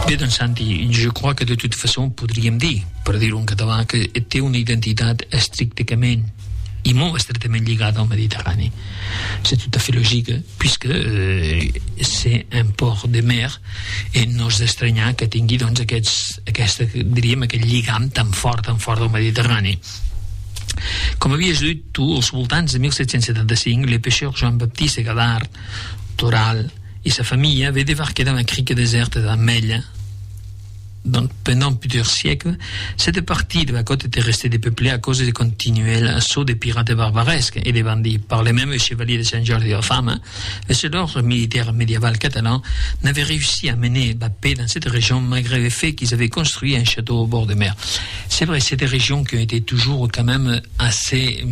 Bé, doncs, Santi, jo crec que de tota façon podríem dir, per dir-ho en català, que té una identitat estrictament i molt estretament lligada al Mediterrani. C'est tout à fait logique, puisque c'est un port de mer i no és d'estranyar que tingui doncs, aquest lligam tan fort al Mediterrani. Com havies dit tu, als voltants de 1775, le pêcheur Jean-Baptiste Gadard, Toral et sa famille avaient débarqué dans la crique déserte d'Amèlia. Donc, pendant plusieurs siècles, cette partie de la côte était restée dépeuplée à cause des continuels assauts des pirates barbaresques et des bandits. Par les mêmes chevaliers de Saint-Georges de Fama, le seul ordre militaire médiéval catalan n'avait réussi à mener la paix dans cette région malgré le fait qu'ils avaient construit un château au bord de mer. C'est vrai, c'est des régions qui ont été toujours quand même assez...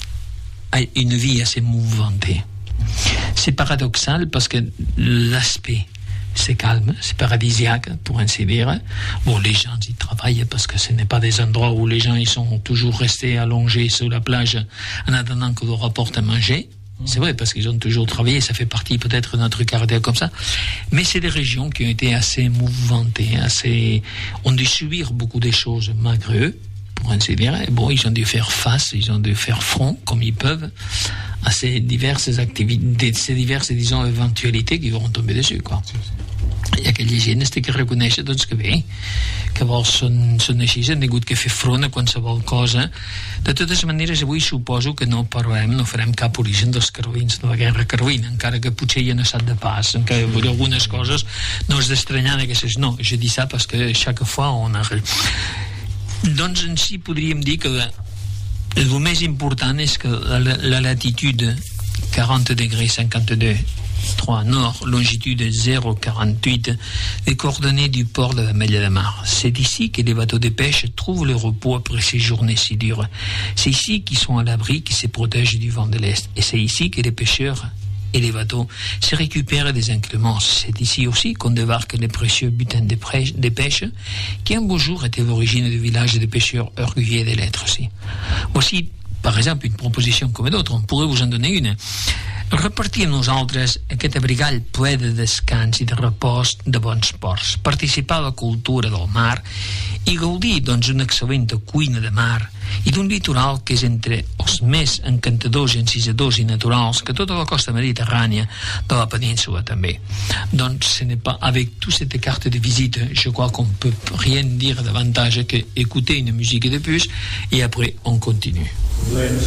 une vie assez mouvementée. C'est paradoxal parce que l'aspect... c'est calme, c'est paradisiaque, pour ainsi dire. Bon, les gens y travaillent parce que ce n'est pas des endroits où les gens ils sont toujours restés allongés sur la plage en attendant qu'on leur apporte à manger. C'est vrai, parce qu'ils ont toujours travaillé, ça fait partie peut-être d'un truc caractère comme ça. Mais c'est des régions qui ont été assez mouvementées, ont dû subir beaucoup de choses malgré eux, pour ainsi dire. Et bon, ils ont dû faire face, ils ont dû faire front, comme ils peuvent, à ces diverses activités, ces diverses, disons, éventualités qui vont tomber dessus, quoi. Hi ha aquella gent que reconèixer doncs, que bé, que vols són així, han hagut que fer front a qualsevol cosa. De totes maneres, avui suposo que no farem cap origen dels carlins, de la guerra carlina, encara que potser hi han estat de pas, encara per algunes coses no és d'estranyar aquestes. No, je dis ça parce que chaque fois on arrive. Doncs en si podríem dir que el més important és que la latitude 40 degrés 52 3 nord, longitude 0,48, les coordonnées du port de la Mella de Mar. C'est ici que les bateaux de pêche trouvent le repos après ces journées si dures. C'est ici qu'ils sont à l'abri, qu'ils se protègent du vent de l'Est. Et c'est ici que les pêcheurs et les bateaux se récupèrent des inclémences. C'est ici aussi qu'on débarque les précieux butins de pêche qui un beau jour étaient l'origine du village des pêcheurs orgueillés de l'être aussi. Voici, par exemple, une proposition comme d'autres. On pourrait vous en donner une. Repartir nosaltres aquest abrigall ple de descans i de repòs de bons ports, participar a la cultura del mar i gaudir d'una excel·lent cuina de mar i d'un litoral que és entre els més encantadors, encisadors i naturals que tota la costa mediterrània de la península també. Donc ce n'est pas avec toute cette carte de visite, je crois qu'on peut rien dire davantage que écouter une musique de plus et après on continue.